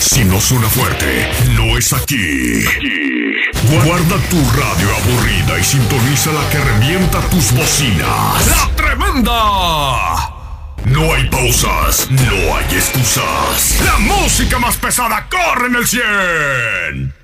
Si no suena fuerte, no es aquí. Guarda tu radio aburrida y sintoniza la que revienta tus bocinas. ¡La Tremenda! No hay pausas, no hay excusas. La música más pesada corre en el 100.